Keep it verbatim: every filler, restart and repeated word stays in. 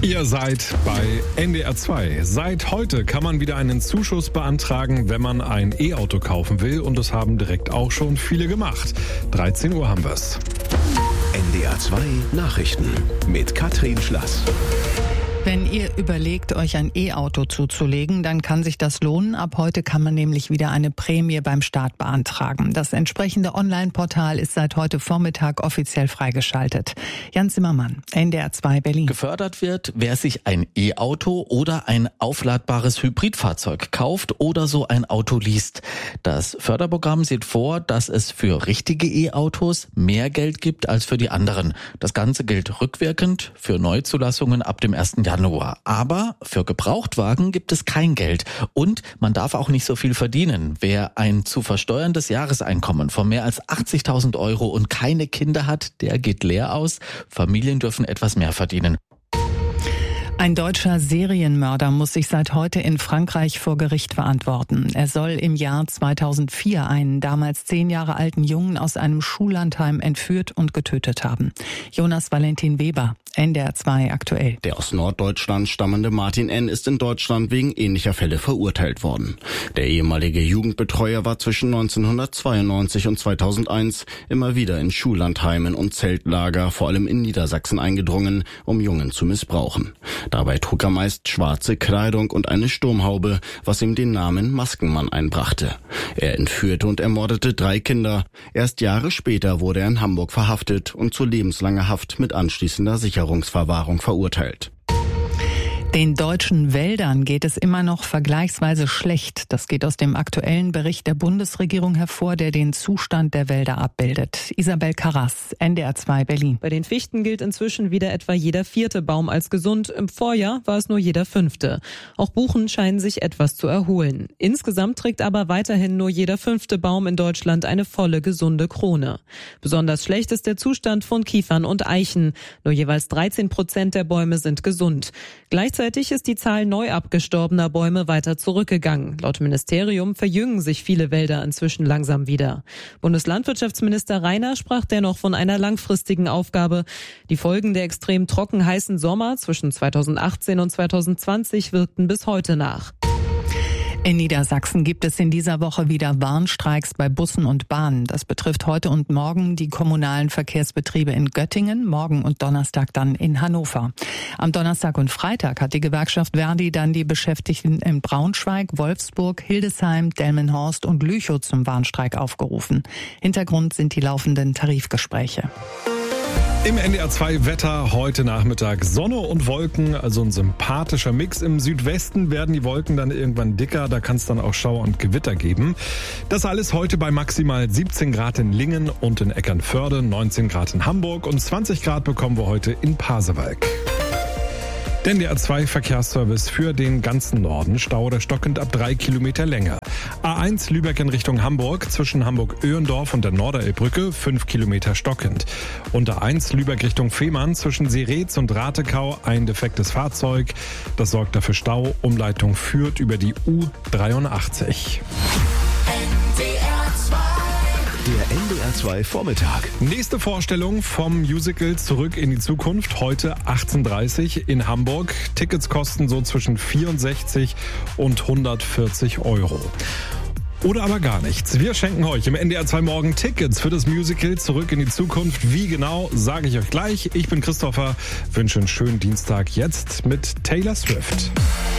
Ihr seid bei N D R zwei. Seit heute kann man wieder einen Zuschuss beantragen, wenn man ein E-Auto kaufen will. Und das haben direkt auch schon viele gemacht. dreizehn Uhr haben wir's. N D R zwei Nachrichten mit Katrin Schlass. Wenn ihr überlegt, euch ein E-Auto zuzulegen, dann kann sich das lohnen. Ab heute kann man nämlich wieder eine Prämie beim Staat beantragen. Das entsprechende Online-Portal ist seit heute Vormittag offiziell freigeschaltet. Jan Zimmermann, N D R zwei Berlin. Gefördert wird, wer sich ein E-Auto oder ein aufladbares Hybridfahrzeug kauft oder so ein Auto liest. Das Förderprogramm sieht vor, dass es für richtige E-Autos mehr Geld gibt als für die anderen. Das Ganze gilt rückwirkend für Neuzulassungen ab dem ersten Januar. Aber für Gebrauchtwagen gibt es kein Geld und man darf auch nicht so viel verdienen. Wer ein zu versteuerndes Jahreseinkommen von mehr als achtzigtausend Euro und keine Kinder hat, der geht leer aus. Familien dürfen etwas mehr verdienen. Ein deutscher Serienmörder muss sich seit heute in Frankreich vor Gericht verantworten. Er soll im Jahr zweitausendvier einen damals zehn Jahre alten Jungen aus einem Schullandheim entführt und getötet haben. Jonas Valentin Weber, N D R zwei aktuell. Der aus Norddeutschland stammende Martin N. ist in Deutschland wegen ähnlicher Fälle verurteilt worden. Der ehemalige Jugendbetreuer war zwischen neunzehnhundertzweiundneunzig und zweitausendeins immer wieder in Schullandheimen und Zeltlager, vor allem in Niedersachsen, eingedrungen, um Jungen zu missbrauchen. Dabei trug er meist schwarze Kleidung und eine Sturmhaube, was ihm den Namen Maskenmann einbrachte. Er entführte und ermordete drei Kinder. Erst Jahre später wurde er in Hamburg verhaftet und zu lebenslanger Haft mit anschließender Sicherungsverwahrung verurteilt. Den deutschen Wäldern geht es immer noch vergleichsweise schlecht. Das geht aus dem aktuellen Bericht der Bundesregierung hervor, der den Zustand der Wälder abbildet. Isabel Karras, N D R zwei Berlin. Bei den Fichten gilt inzwischen wieder etwa jeder vierte Baum als gesund. Im Vorjahr war es nur jeder fünfte. Auch Buchen scheinen sich etwas zu erholen. Insgesamt trägt aber weiterhin nur jeder fünfte Baum in Deutschland eine volle, gesunde Krone. Besonders schlecht ist der Zustand von Kiefern und Eichen. Nur jeweils dreizehn Prozent der Bäume sind gesund. Gleichzeitig ist die Zahl neu abgestorbener Bäume weiter zurückgegangen. Laut Ministerium verjüngen sich viele Wälder inzwischen langsam wieder. Bundeslandwirtschaftsminister Reiner sprach dennoch von einer langfristigen Aufgabe. Die Folgen der extrem trocken heißen Sommer zwischen zweitausendachtzehn und zweitausendzwanzig wirkten bis heute nach. In Niedersachsen gibt es in dieser Woche wieder Warnstreiks bei Bussen und Bahnen. Das betrifft heute und morgen die kommunalen Verkehrsbetriebe in Göttingen, morgen und Donnerstag dann in Hannover. Am Donnerstag und Freitag hat die Gewerkschaft Verdi dann die Beschäftigten in Braunschweig, Wolfsburg, Hildesheim, Delmenhorst und Lüchow zum Warnstreik aufgerufen. Hintergrund sind die laufenden Tarifgespräche. Im N D R zwei Wetter heute Nachmittag Sonne und Wolken, also ein sympathischer Mix. Im Südwesten werden die Wolken dann irgendwann dicker, da kann es dann auch Schauer und Gewitter geben. Das alles heute bei maximal siebzehn Grad in Lingen und in Eckernförde, neunzehn Grad in Hamburg und zwanzig Grad bekommen wir heute in Pasewalk. Der N D R zwei Verkehrsservice für den ganzen Norden. Stau oder stockend ab drei Kilometer Länge. A eins Lübeck in Richtung Hamburg zwischen Hamburg-Öhendorf und der Norderelbbrücke fünf Kilometer stockend. Und A eins Lübeck Richtung Fehmarn zwischen Seretz und Ratekau ein defektes Fahrzeug. Das sorgt dafür Stau. Umleitung führt über die U dreiundachtzig. Der N D R zwei Vormittag. Nächste Vorstellung vom Musical Zurück in die Zukunft. Heute achtzehn Uhr dreißig in Hamburg. Tickets kosten so zwischen vierundsechzig und hundertvierzig Euro. Oder aber gar nichts. Wir schenken euch im N D R zwei Morgen Tickets für das Musical Zurück in die Zukunft. Wie genau, sage ich euch gleich. Ich bin Christopher, wünsche einen schönen Dienstag jetzt mit Taylor Swift.